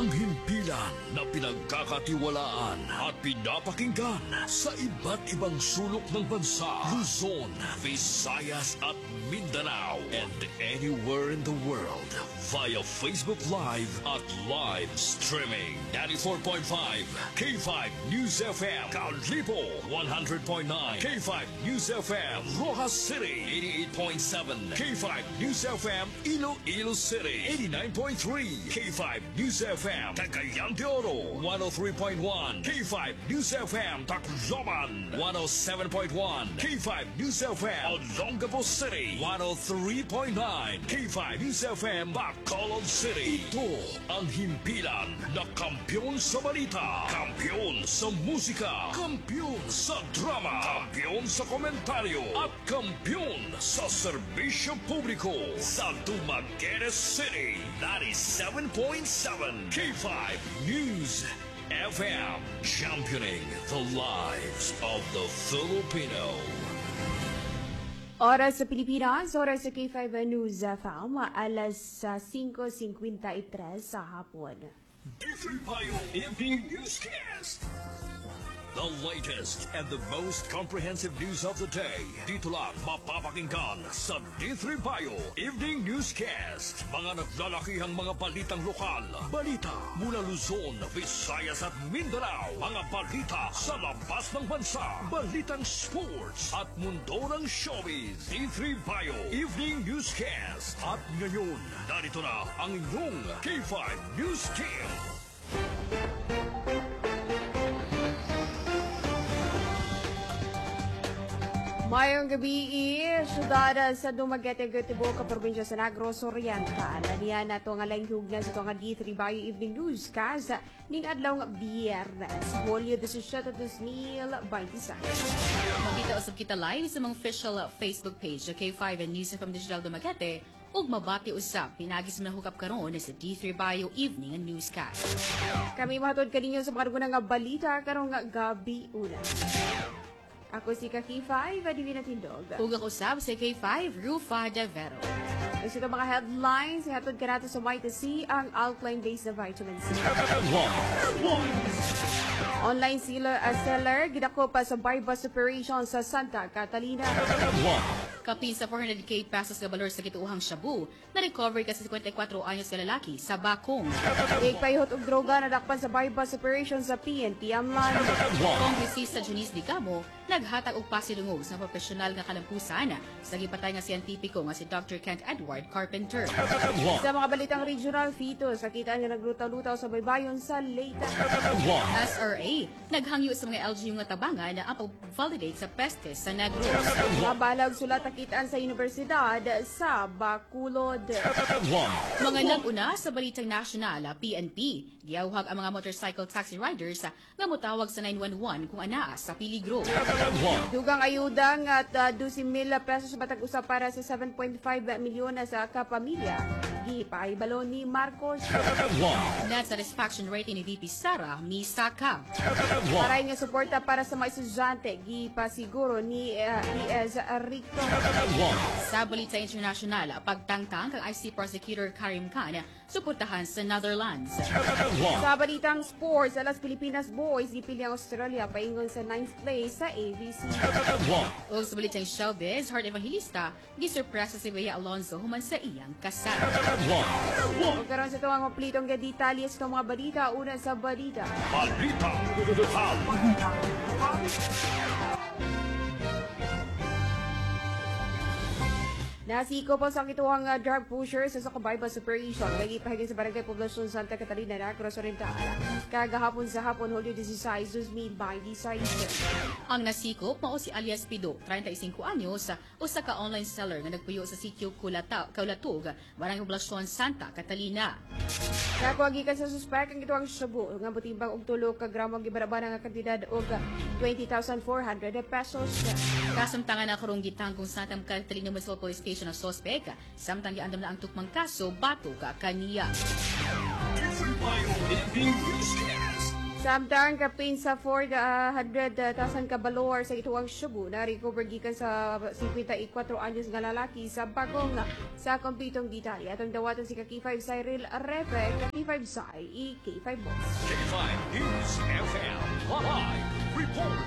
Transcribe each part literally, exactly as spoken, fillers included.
Ang himpilan na pinagkakatiwalaan at pinapakinggan sa iba't ibang sulok ng bansa, Luzon, Visayas at Mindanao, and anywhere in the world via Facebook Live at live streaming. ninety-four point five K five News F M, Kalibo, one hundred point nine K five News F M, Rojas City, eighty-eight point seven K five News F M, Iloilo City, eighty-nine point three K five News F M, Cagayan de Oro, one oh three point one K five News F M, Tacloban, one oh seven point one K five News F M, Olongapo City, one oh three point nine K five News F M, Bacolod City. Ito ang himpilan na kampiyon sa balita, kampiyon sa musika, kampiyon sa drama, kampiyon sa komentaryo, at kampiyon sa serbisyo publiko sa Dumaguete City, ninety-seven point seven K five News F M, championing the lives of the Filipino. Oras sa Pilipinas, oras sa K five News F M, alas five fifty-three sa hapon. D three Bayo Evening Newscast. The latest and the most comprehensive news of the day. Dito lang mapapakinggan sa D three Bayo Evening Newscast. Mga naglalakihang mga balitang lokal, balita mula Luzon, Visayas at Mindanao, mga balita sa labas ng bansa, balitang sports at mundo ng showbiz. D three Bayo Evening Newscast. At ngayon, narito na ang inyong K five News Team. Mayong gabi, syudad sa Dumaguete, Göteborg, probinsya sa Negros Oriental. Niyan na ito nga langhug na sa ito nga D three Bayo Evening Newscast ning adlaw Biyernes, Hulyo seventeen, twenty twenty-six. Magkita usab kita live sa mga official Facebook page sa K five and News from Digital Dumaguete ug mabati usab pinagis man hukap karon sa D three Bayo Evening Newscast. Kami mahatod kaninyo sa mga nga balita karong nga gabi una. Ako si K five, Adivina Tindog. Ug ako usab sa K five, Rufa De Vero. Sa ito mga headlines, hatod ka natin sa White C ang alkaline-based na vitamin C. Online seller, uh, seller gidako pa sa bypass operation sa Santa Catalina. Kapin sa four hundred K pesos na balor sa kituuhang shabu, na-recover ka sa fifty-four anyos ka lalaki sa Bakong. Igpayhot og droga na dakpan sa bypass operation sa P N P Amlan. Kongresista Junice Dicamo, naghatag og pasilungog sa profesional nga kalampusan sa gipatay nga siyentipiko nga si Doctor Kent Edward Carpenter. Sa mga balitang regional fetus, nakita nga naglutaw-lutaw sa baybayon sa Leyte. S R A, naghangyo sa mga L G U nga tabangan na ang validate sa pestes sa Negros. Mabalag sulat nakitaan sa Universidad sa Bacolod. Mga nag-una sa balitang nasyonal, P N P, giyawhag ang mga motorcycle taxi riders nga motawag sa nine one one kung anaa sa peligro. Dugang ayuda nga at uh, twelve mil pesos matag usap para sa seven point five milyon sa kapamilya. Gipaibalo ni Marcos. Net satisfaction rating ni V P Sara Misaka. Paray nga suporta para sa mga estudyante, gipasiguro ni uh, E S Rico. Sa balita internasyonal, pagtangtang kang I C prosecutor Karim Khan suportahan sa Netherlands. Sa balitang sports, alas Pilipinas boys gipili ang Australia paingon sa ninth place sa A B C. O sa balitang showbiz, Heart Evangelista gisurpresa si Bea Alonzo human sa iyang kasal. O karon sa itong mga plitong detalye sa itong mga balita, una sa balita. Balita. Nasiko po sa kituang uh, drug pusher sa Bypass Operation. Lagi pahigin sa Barangay Poblacion Santa Catalina, Negros Oriental. Kagahapon sa hapon, Hulyo sixteen, twenty twenty-six. Ang nasikop mao si alias Pidok, thirty-five anyos, usa ka online seller nga nagpuyo sa sitio Kulata, Kaulatog, Barangay Poblacion Santa Catalina. Nakuwagi ka sa suspect ang ituang shabu nga butimbang og tulo ka gramo gibarabana nga kantidad og twenty thousand four hundred pesos. Kasamtangan na karong gitangkong Santa Catalina Municipal Police Station ang sospek, samtang giandam na ang tukmang kaso bato ka kaniya. Samtang kapin sa four hundred thousand kabalor sa ituang Cebu na recover gikan sa fifty-four anyos nga lalaki sa bagong sa kompitong detalye. Atong dawatan si K five Cyril Refe, K five Sai, e K five Boss. K five News F M Live Report.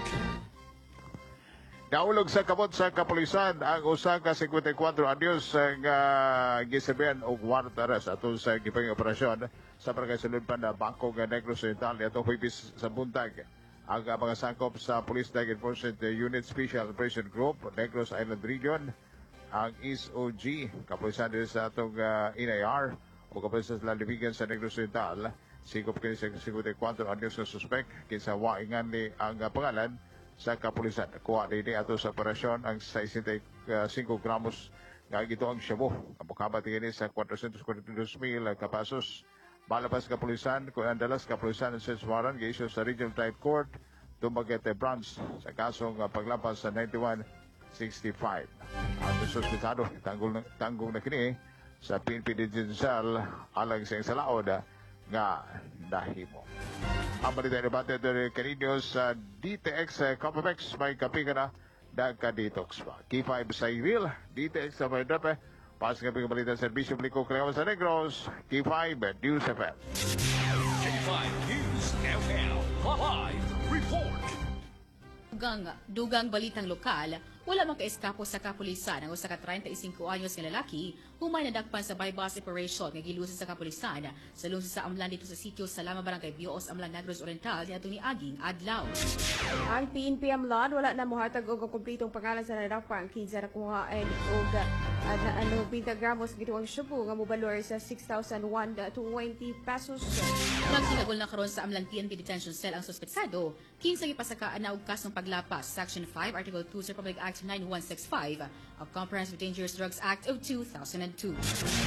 Naulog sa kamot sa kapulisan ang usa ka fifty-four anyos nga gisabihan og warrant arrest atong sa gipang operasyon sa barangay Saludpan na Bangko nga Negros Oriental atong Huwebes sa buntag. Ang uh, mga sangkop sa Police Drug Enforcement Unit Special Operation Group Negros Island Region, ang S O G, kapulisan din sa atong uh, N I R o kapulisan sa lalibigan sa Negros Oriental, sigop kini sa fifty-four anyos nga suspect kinsa waingan ni ang uh, pangalan sa kapulisan. Kuha din ato sa operasyon ang sixty-five gramos nga gito ang shabu. Ang bukabat ini sa four hundred forty-two mil kapasos. Malapas kapulisan, kung ang dalas kapulisan ng search warrant gi-issue sa Regional Trial Court Dumaguete Branch sa kasong uh, paglampas sa ninety-one sixty-five. Ang suspitado tanggol na, tanggol na kini sa P N P Digital alang sa salaod nga nahimo. Ang balita ni Bate de Cariños sa D T X uh, Copapex may kapinga na nagka-detox pa. K five Cyril, D T X sa Maydape, pas kami balita sa Serbisyo Publiko Kreawa sa Negros, K five News F M. K five News F M Live Report. Dugang, dugang balitang lokal, wala mang kaeskapo sa kapulisan ang usa ka thirty-five anyos nga lalaki humay nadakpan sa bypass operation nga gilusid sa kapulisan sa lungsod sa Amlan dito sa sitio Salama Barangay Bios, Amlan, Negros Oriental niadtong niaging adlaw. Ang P N P Amlan wala na mohatag og kumpletong pangalan sa nadakpan kinsa nakuha ay og uh, na, ano twenty gramos gituang Cebu nga mobalor sa six thousand one hundred twenty pesos. Nagtinagol na karon sa Amlan P N P Detention Cell ang suspetsado kinsa gipasakaan na og kasong paglapas Section five Article two sa Republic Act ninety-one sixty-five of Comprehensive Dangerous Drugs Act of two thousand two.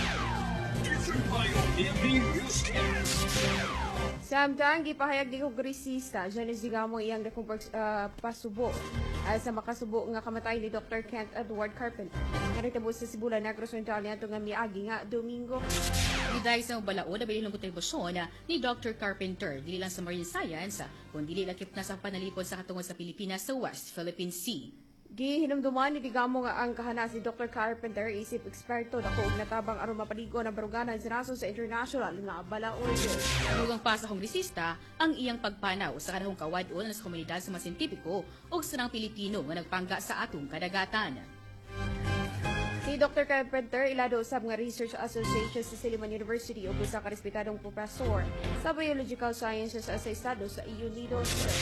Samtang gipahayag ni kongresista Janice Digamo iyang dakong uh, pasubo uh, sa makasubo nga kamatay ni Doctor Kent Edward Carpenter. Naritabo sa Sibulan Negros Oriental niadto nga miagi nga Domingo. Giday sa balaod na bilin ng kontribusyon ni Doctor Carpenter dili lang sa marine science kundi dili lakip na sa panalipod sa katungod sa Pilipinas sa West Philippine Sea. Gihinumduman ni Digamo nga ang kahanas ni Doctor Carpenter isip eksperto dako og natabang aron mapaligo na baruganan sa naso sa international nga balaod. Nugang pa sa kongresista ang iyang pagpanaw sa kanahong kawadon sa komunidad sa mga siyentipiko ug sanang Pilipino nga nagpangga sa atong kadagatan. Si Doctor Carpenter ilado usab nga Research Association sa Silliman University ug usa ka respetadong professor sa Biological Sciences sa Estados Unidos.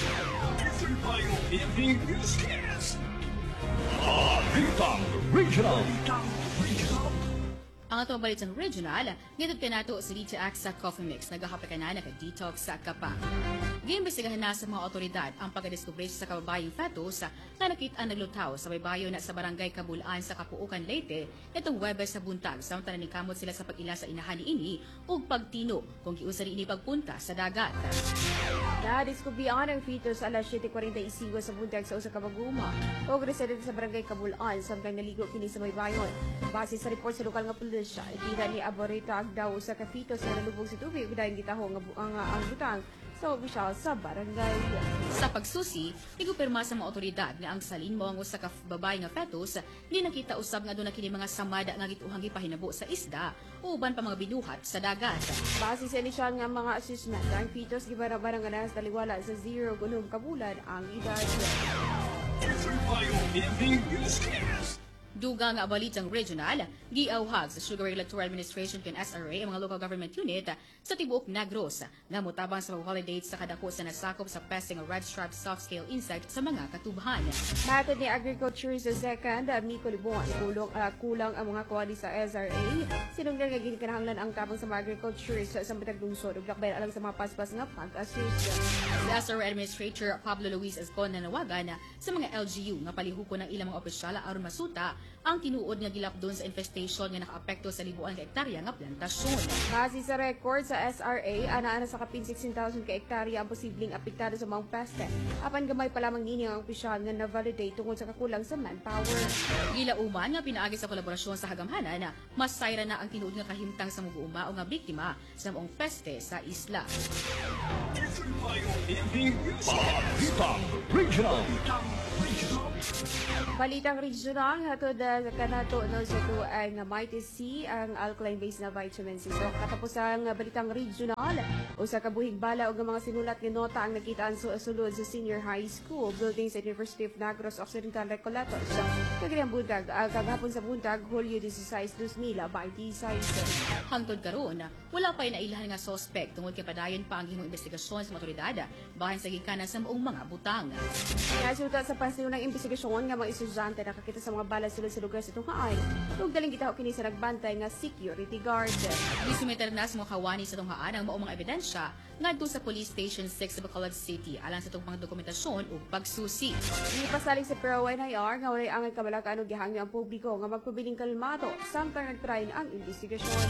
Balitang Regional. Ang atong balitang regional, ngitod ka nato sa D T X sa Coffee Mix, nagahapit ka na naka-detox sa kapa. Giimbestigahan na sa mga otoridad ang pagkadiskubre sa kababayang fetus na nakita naglutaw sa baybayo na sa barangay Kabulaan sa Kapuukan, Leyte, itong Webes sa buntag, samtang nikamot sila sa pag-ila sa inahan ini ug pagtino kung giusa ini pagpunta sa dagat. Nadiskubrihan ang fetus alas seven forty-five sa buntag sa usa ka baguma ug residente sa barangay Kabulaan samtang naligo kini sa baybayon. Base sa report sa lokal nga pulisya, itira ni Aborita Agdaw sa ka fetus na nalubog sa tubig ug dahil gitaho nga ang, ang butang sa opisyal sa barangay. Sa pagsusi, igupirma sa mga otoridad nga ang salin mo ang usa ka babae nga fetus ni nakita usab nga doon na kini mga samada nga gituhang gipahinabo sa isda o uban pa mga binuhat sa dagat. Base sa inisyal nga mga assessment, ang fetus gibarang-barang nga nas taliwala sa zero gunung kabulan ang edad. Dugang nga balitang regional, giauhag sa Sugar Regulatory Administration ken S R A ang mga local government unit sa tibuok Negros nga motabang sa holiday sa kadako sa nasakop sa pesting red striped soft-scale insect sa mga katubhan. Matod ni Agriculture sa second, Miko Libon, kulong, uh, kulang ang mga kuwali sa S R A. Sinungdan nga ginikanahanglan ang tabang sa mga agriculture sa isang batag lungsod ug lakbayan alang sa mga paspas nga pag-assist. Si S R A Administrator Pablo Luis Escon nanawagan sa mga L G U nga palihukon ng ilang mga opisyal aron masuta ang tinuod nga gilapdon sa infestation nga nakaapekto sa libuan ka hektarya nga plantasyon. Base sa record sa S R A, ana-ana sa kapin sixteen thousand ka hektarya ang posibleng apektado sa mga peste. Apan gamay pa lamang nini ang opisyal nga na-validate tungod sa kakulang sa manpower. Gilauman nga pinaagi sa kolaborasyon sa hagamhanan na mas sayra na ang tinuod nga kahimtang sa muguuma o nga biktima sa maong peste sa isla. Balitang Regional. Balitang regional, hatod uh, kanato no sa tuang Mighty C ang alkaline base na vitamin C. So katapos ang uh, balitang regional, usa ka buhig bala og mga sinulat nga nota ang nakitaan sa sulod sa senior high school building sa University of Negros Occidental Recolatos. So kagayang buntag, uh, kagahapon sa buntag, Hulyo sixteen, two thousand twenty-six. Hangtod karon, wala pa inailahan nga suspect tungod kay padayon pa ang gihimong investigasyon sa mga otoridad bahin sa gikanan sa maong mga butang. Nasuta sa pasiunang investigasyon nga mga estudyante nakakita sa mga bala sulod sa lugar sa tunghaan. Ug daling gitaho kini sa nagbantay nga security guard. Gisumeter na sa mga kawani sa tunghaan ang maong mga ebidensya ngadto sa Police Station six sa Bacolod City alang sa tungpang dokumentasyon ug pagsusi. Ipasalig sa Pero N I R nga walay angay kabalakan ug gihangyo ang publiko nga magpabiling kalmado samtang nagtry ang investigasyon.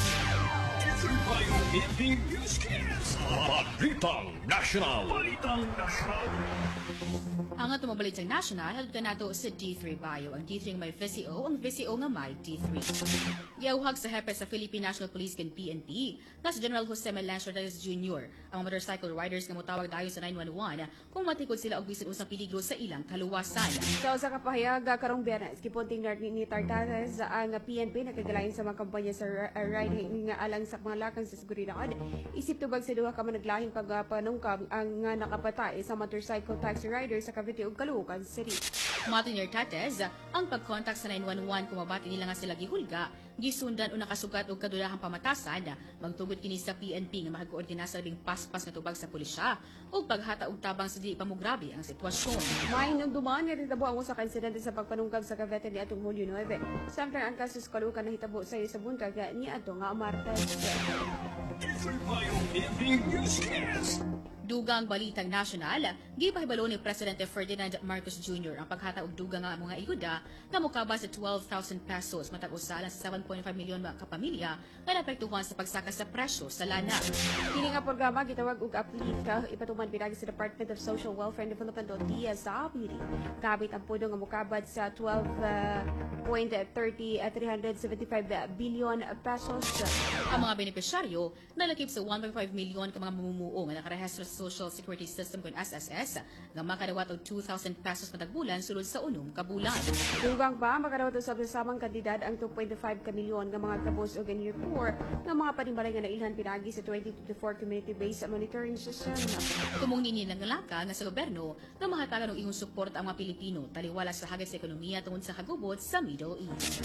Balitang National. Balitang National. Ang ato mabalit sa national, halod ka nato sa D three Bio. Ang D three nga may V C O, ang V C O nga may D three. Giauhag sa hepe sa Philippine National Police kan P N P, na si General Jose Melancio Reyes Junior Ang motorcycle riders nga motawag dayon sa nine one one kung matikod sila og bisan usang peligro sa ilang kaluwasan. Sa usa ka pahayag karong Biyernes, gipunting na ni Tartares ang P N P nagkagalayan sa mga kampanya sa riding nga alang sa mga lakang sa seguridad. Isip tubag sa duha ka managlahing pagpanungkab ang nga nakapatay sa motorcycle taxi riders sa Cavite ug Caloocan City. Mato ni Tartares, ang pag-contact sa nine one one kung mabati nila nga sila gihulga, gisundan o nakasugat og kadulahang pamatasan, magtugod kini sa P N P nga makakoordina sa labing paspas nga tubag sa pulisya ug paghata og tabang sa dili pa mograbe ang sitwasyon. May nang dumaan nga ritabo ang usa ka insidente sa pagpanungkab sa Cavite ni atong Hulyo nine. Samtang ang kaso sa Caloocan nahitabo sa sa buntag ni ato nga Martes. Dugang balitang nasyonal, gipahibalo ni Presidente Ferdinand Marcos Junior ang paghata og dugang nga mga ayuda nga mokaba sa twelve thousand pesos matag usa sa seven point five milyon mga kapamilya nga naapektuhan sa pagsaka sa presyo sa lana. Kini nga programa gitawag og Aplica, ipatuman pinagi sa Department of Social Welfare and Development o D S W D. Kabit ang pudo nga mokabad sa twelve point three seven five billion pesos. Ang mga benepisyaryo nalakip sa one point five milyon ka mga mamumuo nga nakarehistro sa Social Security System kung S S S nga makadawat og two thousand pesos matag bulan sulod sa unom ka bulan. Dugang pa makadawat sa samang kandidad ang two point five ka milyon nga mga kabus og Year four nga mga panimbalay nga nailhan pinagi sa twenty twenty-four community-based monitoring system. Tumong nini ng laka nga sa gobyerno nga mahatagan og ihong suporta ang mga Pilipino taliwala sa hagad sa ekonomiya tungod sa kagubot sa Middle East.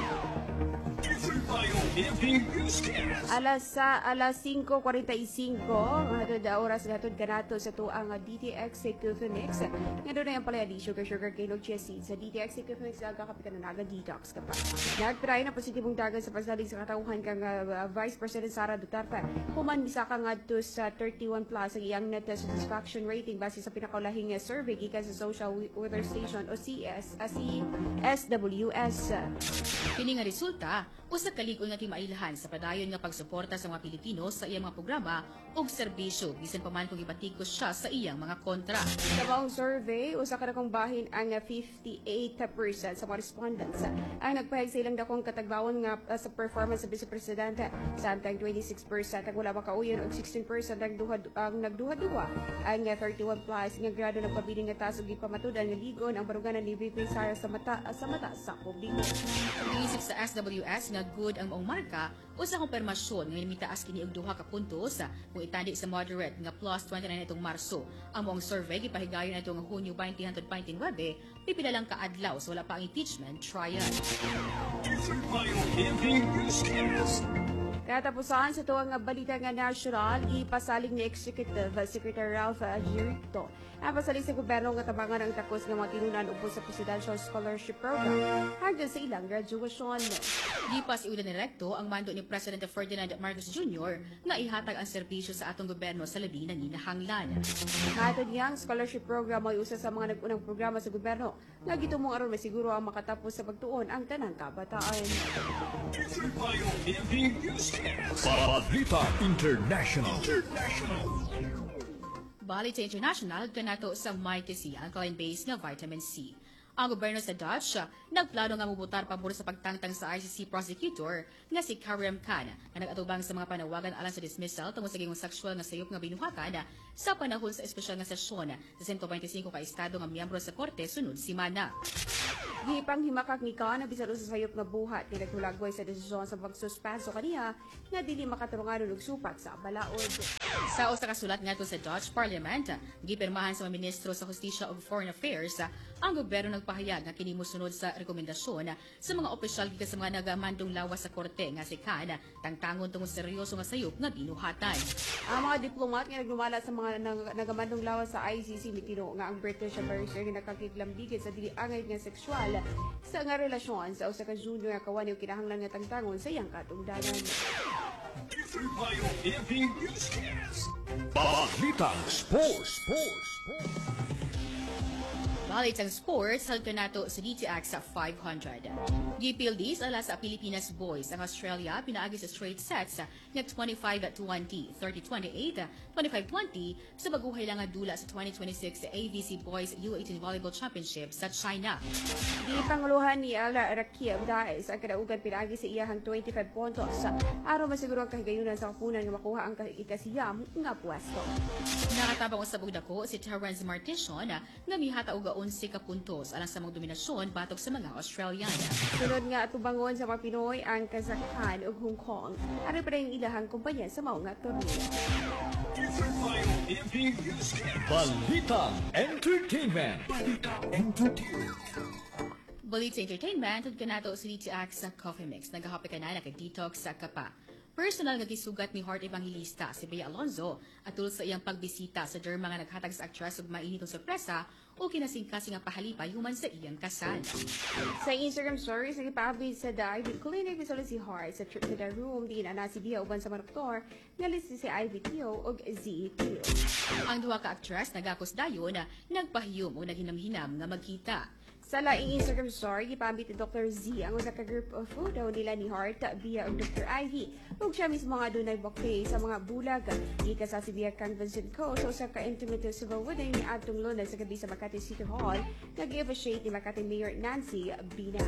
Alas sa alas five forty-five hatod da oras hatod kanato sa tuang D T X Ecophonics nga doon ang palaya di sugar sugar cane og chia seed sa D T X Ecophonics aga kapitan na naga detox ka pa. Nagtry na positibong dagan sa pagsalig sa katauhan kang uh, Vice President Sara Duterte. Human bisaka ngadto sa thirty-one plus ang iyang net satisfaction rating base sa pinakaulahing uh, survey gikan sa Social Weather Station o C S uh, C S W S. Kini nga resulta, usa ka lig-on nga timailahan sa padayon nga pagsuporta sa mga Pilipino sa iyang mga programa ug serbisyo bisan pa man kung ibatikos siya sa iyang mga kontra. Sa maong survey, usa ka dakong bahin ang fifty-eight percent sa mga respondents ang nagpahig sa ilang dakong katagbawon nga uh, sa performance sa Vice Presidente. Samtang twenty-six percent ang wala makauyon ug sixteen percent ang duha ang nagduha-duha. Ang uh, thirty-one plus nga grado ng pabiling nga taas ug gipamatudan nga ligon ang baruganan ni V P Sara sa mata sa mata sa publiko. Giisip sa S W S nga good ang maong marka, usa kumpirmasyon nga mitaas kini og duha ka puntos kung itandi sa moderate nga plus twenty-nine itong Marso. Ang maong survey gipahigayon itong Hunyo twenty twenty-nine, pipila lang ka adlaw so wala pa ang impeachment trial. Katapusan sa tuwang balita nga national, ipasalig ni Executive Secretary Ralph Girito ang pasalig sa gobyerno nga tabangan ang takos nga mga tinunan upos sa Presidential Scholarship Program hanggang sa ilang graduasyon. Gipas iulan ni Recto ang mando ni President Ferdinand Marcos Junior nga ihatag ang serbisyo sa atong gobyerno sa labi ng hinahanglan. Hatod niya ang scholarship program ay usa sa mga nag-unang programa sa gobyerno nga gitumong aron masiguro ang makatapos sa pagtuon ang tanang kabataan. Balita International. Bali sa international, kanato sa Mighty C, alkaline base nga vitamin C. Ang gobyerno sa Dutch, nagplano nga mubutar pabor sa pagtangtang sa I C C prosecutor nga si Karim Khan na nag-atubang sa mga panawagan alang sa dismissal tungkol sa gingong sexual nga sayop nga binuhatan sa panahon sa espesyal nga sesyon sa one hundred twenty-five ka estado nga miyembro sa korte sunod simana. Gipang himakak ni Khan na bisan sa sayop nga buhat nga nagtulagway sa desisyon sa pagsuspenso kaniya nga dili makaturungan og supat sa balaod. Sa usa ka sulat ngadto sa Dutch Parliament, gipirmahan sa mga ministro sa Hustisya ug Foreign Affairs ang gobyerno nagpahayag nga kini mosunod sa rekomendasyon sa mga opisyal gikan sa mga nagamandong lawas sa korte nga si Khan tangtangon tungod sa seryoso nga sayop nga binuhatan. Ang mga diplomat nga nagdumala sa mga nag- nagamandong lawas sa I C C mitino nga ang British American nga nakakiglambigan sa dili angay nga sexual sa nga relasyon sa usa ka junior nga kawani ug kinahanglan nga tangtangon sa iyang katungdanan. Balitang Sports. Balik ang sports, halto nato sa D T X sa five hundred. Gipildis ala sa Pilipinas boys ang Australia pinaagi sa straight sets nga twenty-five twenty, thirty twenty-eight, twenty-five twenty sa baguhay lang nga dula sa twenty twenty-six A V C Boys U eighteen Volleyball Championship sa China. Di panguluhan ni Ala Rakieb Daes ang kadaugan pinaagi sa iyahang twenty-five puntos aron masiguro ang kahigayunan sa kapunan nga makuha ang ikasiyam nga pwesto. Nakatabang usab og dako si Terrence Martishon nga mihata og onse ka puntos alang sa mga dominasyon batok sa mga Australian. Sunod nga atubangon sa mga Pinoy ang Kazakhstan ug Hong Kong. Ari pa rin ilahang kumpanya sa mao nga torneo. Balitang Entertainment. Balita Entertainment, at kanato sa D T X sa Coffee Mix. Nagahapit ka na nag-detox sa kapa. Personal nga gisugat ni Heart Evangelista si Bea Alonzo atul sa iyang pagbisita sa Derma nga naghatag sa actress ug mainitong sorpresa o kinasingkasing nga pahalipay human sa iyang kasal. Sa Instagram stories, nagipabid sa Ivy Clinic bisalo si Heart sa trip to the room di na si Bea uban sa mga doktor nga lisi si Ivy Teo ug Z Teo. Ang duha ka actress nagakos dayon na nagpahiyom o naghinam-hinam nga magkita. Sa laing Instagram story, gipambit ni Doctor Z ang usa ka group of photo nila ni Heart, Bea ug Doctor Ivy. Ug siya mismo nga dunay bouquet sa mga bulag. Ika sa si Bea kang Vincent Co sa usa ka intimate civil wedding ni Adtong Lunes sa gabi sa Makati City Hall. Nag-officiate ni Makati Mayor Nancy Binay.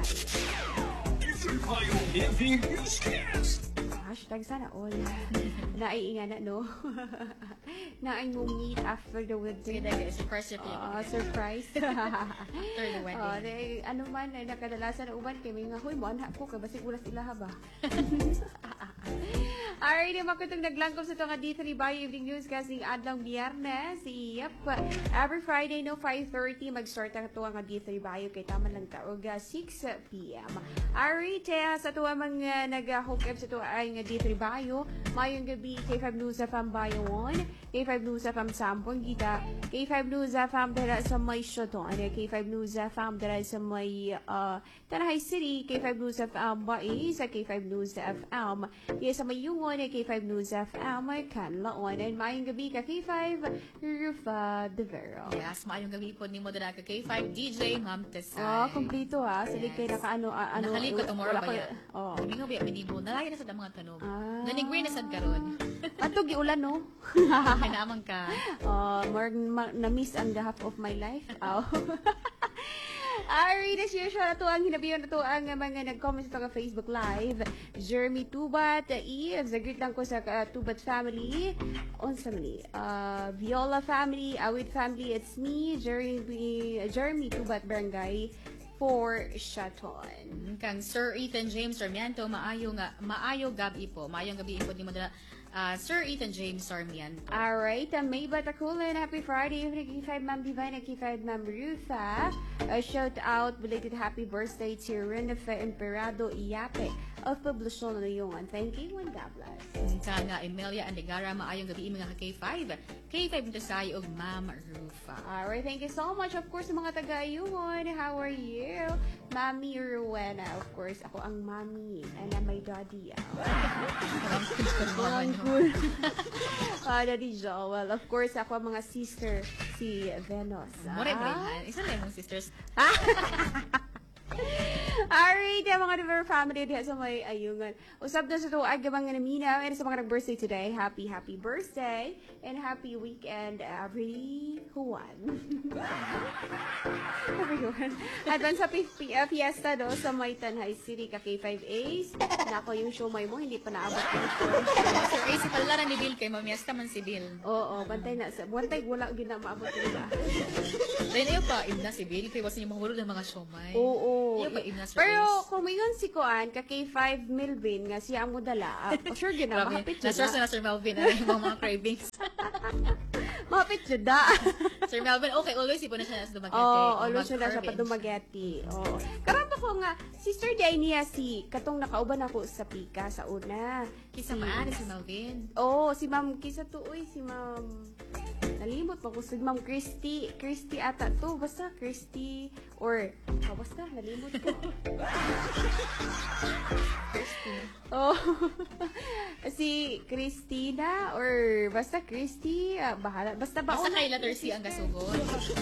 Hashtag sana all. Naiinga na, no? Naay mo meet after the Sige, wedding. dahil surprise siya Ah, surprise. after the wedding. Oh, de, ano man ay nakadalasan ng uban kay may nga huy mo anak ko kay basig ulas ila ha ba. Alright, di makutong naglangkom sa itong D three Bayo Evening News kasing adlang biyernes. Yep. Every Friday, no, five thirty, mag-start ang ito ang D three Bayo kay taman lang taog six p.m. Alright, eh, sa ito mga nag-hook up sa ito ay nga D three Bayo. Mayong gabi, K five News F M Bayo one, K five News F M Sampong Gita, K five News F M dara sa may Shoton, K five News F M dara sa may uh, Tanahay City, K five News F M Bai, sa K five News F M, yes, sa may Yungon, K five News F M, Kanlaon, and mayong gabi ka K five, Rufa De Vero. Yes, maayong gabi po ni mo na ka K five D J Ma'am Tesay. Oh, kompleto ha. Salig kay naka ano, ah, ano. Nakaliko tomorrow wala ba ko- yan? Oh. Hindi nga ba yan, hindi mo. Nalaya na sa mga tanong. Ah. Ganig-green na sad karon. Ato giulan no. Kanamang ka. Uh, more ma- na-miss ang the half of my life. Oh. Alright, as usual, ito ang hinabiyon ito ang mga nag-comment sa mga Facebook Live. Jeremy Tubat, Eve, sagrit lang ko sa uh, Tubat family. Unsa man ni? Uh, Viola family, Awit family, it's me, Jeremy, Jeremy Tubat Barangay for Shaton. Kang Sir Ethan James Sarmiento, maayo nga, maayo gabi po. Maayong gabi po ni mo na uh, Sir Ethan James Sarmiento. Alright, uh, May Batakulan, happy Friday evening, K five Ma'am Divine, K five Ma'am Rufa. A shout out, belated happy birthday to Renefe Emperado Iyape of Poblacion Nayungan. Thank you and God bless. Ka nga Emilia Andigara, maayong gabi mga ka K five. K five Tasay og Ma'am Rufa. Alright, thank you so much. Of course, mga taga-Ayungon, how are you? Mami Rowena, of course. Ako ang mami, and I'm my daddy. Ang cool. Ano ni Joel. Of course, ako ang mga sister, si Venus. More mo Ah. rin, isa na yung sisters. Alright, yung mga River family diha sa may ayungan. Usab na sa to, agabang nga naminaw. And sa mga nag-birthday today, happy, happy birthday. And happy weekend, everyone. Everyone. Advance happy pi- uh, fiesta do sa may Tanhay City, ka K five A's. Nako, yung show may mo, hindi pa naabot yung show. Sir Ace, pala ni Bill kay mamiesta man si Bill. Oo, bantay na. sa- Bantay, wala gina maabot nila. Dahil ayaw pa, im na si Bill, kaya wasan yung mga hulog ng mga siomay. Oo. Ayaw pa, im na Sir Pero Ace. kung mayon si Kuan, ka K five Milvin, nga siya ang modala, for sure gina, Grabe, mahapit na-source siya na na Sir Melvin, ano yung mga, mga cravings. Mahapit siya da. Sir Melvin, okay, always ipo na siya sa Dumaguete. Oo, Yung always siya na siya mag-cravings. pa dumageti. Oo. Karamba ko nga, sister day niya si, katong nakauban ako sa pika sa una. Kisa maan, Sir Melvin. Oo, si Ma'am, kisa to, uy, si Ma'am, nalimot pa ko, si Ma'am Christy, Christy ata to, basta Christy, or, oh, basta, nalimot ko. Oh, si Christina, or basta Christy, ah, bahala, basta ba Basta kay letter C ang gasugod.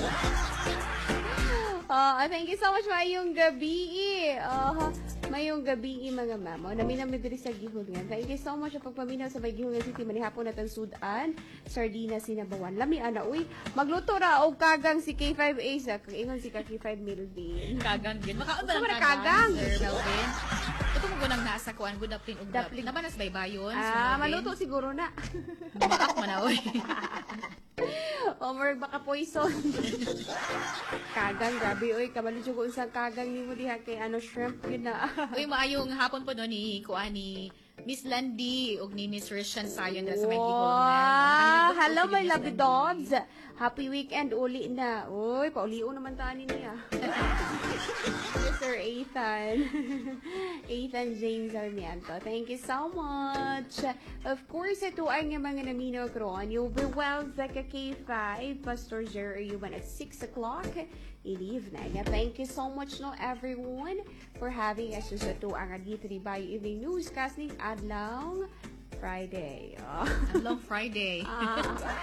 Oh, thank you so much mayong gabi. Oh, mayong gabi mga mamo. Nami nami diri sa gihungan. Thank you so much sa pagpaminaw sa Gihungan City manihapon natin sudan. Sardina sinabawan. Lami ana uy, magluto ra og kagang si K five A sa ingon si ka K five Milvin. Kagang din. Makaon ba Saan ng ba na kagang, kagang? Sir Melvin? Ito mo gunang nasa kuan, good daplin ug Daplin. daplin. Naman nas baybayon, Sir Ah, Melvin. maluto siguro na. Maak man na, oy. O murag baka poison. Kagang grabe oy, kabalo jud ko unsang kagang nimo diha kay ano shrimp yun na. Uy, maayong hapon po no ni kuan ni Miss Landy ug ni Miss Rishan Sayon dira sa may gihungan. Wow! Hello, Si my Miss lovely Landy. dogs! Happy weekend uli na. Uy, pauliw naman tani niya. Mister Ethan. Ethan James Sarmiento. Thank you so much. Of course, ito ay nga mga namino kron. You'll be well sa K five. Pastor Jerry Yuban at six o'clock in the evening. Thank you so much no everyone for having us sa ito ang D three by Evening Newscast ni Adlaw Friday. Oh. Long Friday. Ah.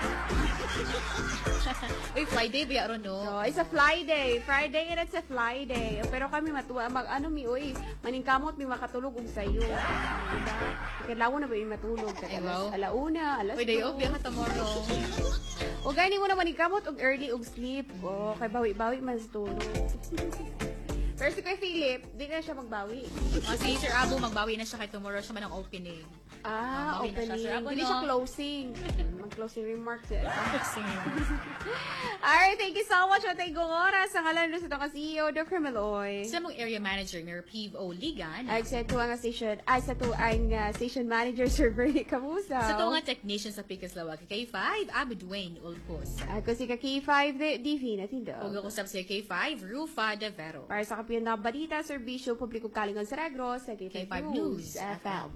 Uy, Friday ba ron no? So, it's a fly day. Friday and it's a fly day. Pero kami matuwa, mag ano mi, uy, maningkamot mi makatulog og sayo. Diba? Kailangan na ba yung matulog? Ay, wow. Alauna, alas Uy, day off, dos. biya ka tomorrow. O gani mo na maningkamot og early og sleep. O, kay bawi-bawi man sa tulog. Pero si Kuya Philip, di na siya magbawi. O, si Sir Abu, magbawi na siya kay tomorrow siya man ang opening. Ah, Bawi na siya, opening. Sir Abu, Hindi no? siya closing. Mag-closing remarks. eh. Sige. Alright, thank you so much. Matay kong oras. Ang alam nyo sa itong C E O, Doctor Meloy. Sa mong area manager, Mayor Piv O. Ligan. Ay, sa ito ang station, ay, sa ito ang uh, station manager, Sir Bernie Camusa. Sa ito nga technician sa Picas Lawag, K five, Abby Dwayne Olpos. Ako si ka K five, D V na tindo. Huwag ako sa K five, Rufa De Vero. Para sa kapiyan na balita, serbisyo, publiko kalingon sa Negros, sa K K five, five News, News, F M.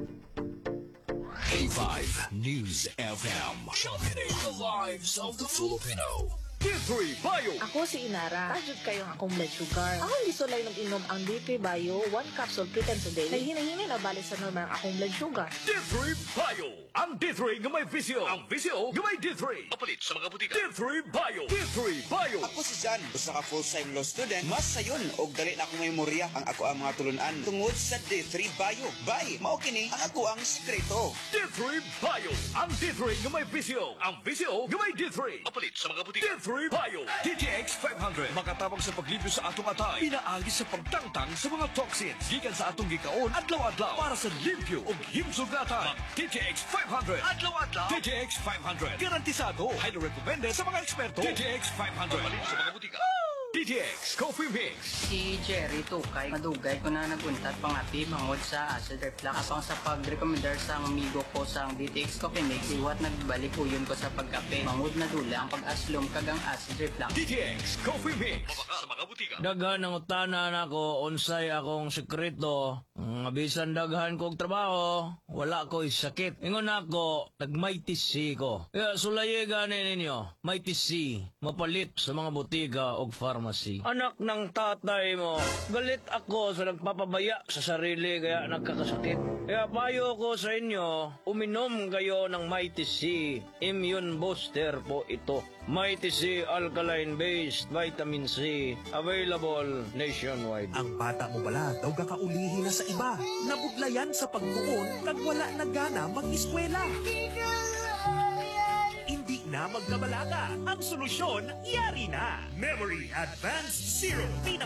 K five News F M. Championing the lives of the Filipino. D three Bio. Ako si Inara. Tajud kayong akong blood sugar. Akong gisulay mag-inom ang D three Bio, one capsule three times a day. Nahihinahinay na balik sa normal ang akong blood sugar. D three Bio. Ang D three nga may visyo. Ang visyo nga may D three. Kapalit sa mga butika. D three Bio. D three Bio. Ako si Jan, usa ka full-time law student. Mas sayon og dali na akong memorya ang ako ang mga tulunan tungod sa D three Bio. Bay, mao kini ang ako ang sekreto. D three Bio. Ang D three nga may visyo. Ang visyo nga may D three. Kapalit sa mga butika. D three Bio. D T X five hundred. Makatabang sa paglibyo sa atong atay. Pinaagi sa pagtangtang sa mga toxins. Gikan sa atong gikaon adlaw-adlaw para sa limpyo ug himsugatan. D T X five hundred. Adlaw-adlaw. D T X five hundred. Garantisado. Highly recommended sa mga eksperto. D T X five hundred. Kapalit sa mga butika. D T X Coffee Mix. Si Jerry Tukay, madugay ko na naguntat pangapi bangod sa acid reflux. Apang sa pag-recommendar sa amigo ko sa D T X Coffee Mix, iwat nagbalik uyon ko sa pagkape. Mangod na dula ang pag-aslom kagang acid reflux. D T X Coffee Mix. Mabaka sa mga butika. Daghan ang utanan ako, unsay akong sekreto. Nga bisan daghan kog trabaho, wala ko'y sakit. Ingon ako, nagmaytisi ko. Kaya sulaye gani ninyo, maytisi, mapalit sa mga butika og pharmacy. pharmacy. Anak ng tatay mo, galit ako sa nagpapabaya sa sarili kaya nagkakasakit. Kaya payo ko sa inyo, uminom kayo ng Mighty C. Immune booster po ito. Mighty C alkaline-based vitamin C, available nationwide. Ang bata mo bala daw kakaulihin na sa iba. Nabudlayan sa pagtuon kag wala na gana mag-eskwela. Hindi na magkabalaga. Ang solusyon, yari na. Memory Advanced Zero. Pinaka